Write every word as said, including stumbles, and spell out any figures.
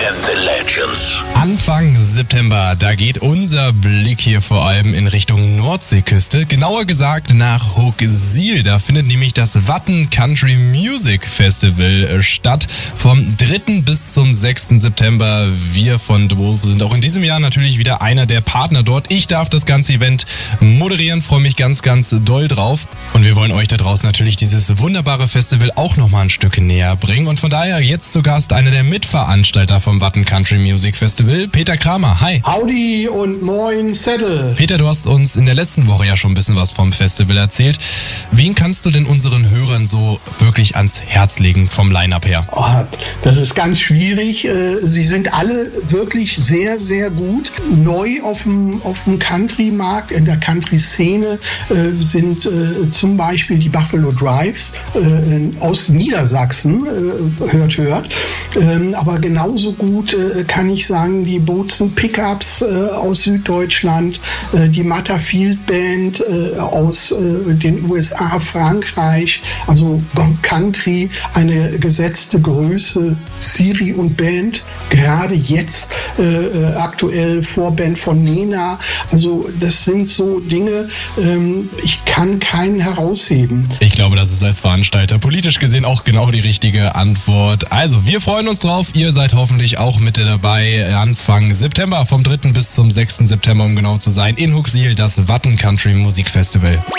and the Legends. Anfang September, da geht unser Blick hier vor allem in Richtung Nordseeküste. Genauer gesagt nach Hoogsiel. Da findet nämlich das Watten Country Music Festival statt. Vom dritten bis zum sechsten September. Wir von The Wolf sind auch in diesem Jahr natürlich wieder einer der Partner dort. Ich darf das ganze Event moderieren, freue mich ganz, ganz doll drauf. Und wir wollen euch da draußen natürlich dieses wunderbare Festival auch nochmal ein Stück näher bringen. Und von daher jetzt zu Gast einer der Mitveranstalter vom Watten Country Music Festival, Peter Kramer. Hi. Howdy und moin Zettel. Peter, du hast uns in der letzten Woche ja schon ein bisschen was vom Festival erzählt. Wen kannst du denn unseren Hörern so wirklich ans Herz legen vom Line-Up her? Oh, das ist ganz schwierig. Sie sind alle wirklich sehr, sehr gut. Neu auf dem, auf dem Country-Markt, in der Country-Szene sind zum Beispiel die Buffalo Drives aus Niedersachsen. Hört, hört. Aber genauso gut kann ich sagen, die Bozen Pickups aus Süddeutschland, die Matterfield Band aus den U S A, Frankreich, also Country, eine gesetzte Größe, Siri und Band, gerade jetzt äh, aktuell Vorband von Nena. Also das sind so Dinge, ähm, ich kann keinen herausheben. Ich glaube, das ist als Veranstalter politisch gesehen auch genau die richtige Antwort. Also wir freuen uns drauf, ihr seid hoffentlich auch mit dabei. Anfang September, vom dritten bis zum sechsten September, um genau zu sein, in Hoogsiel, das Watten Country Musik Festival.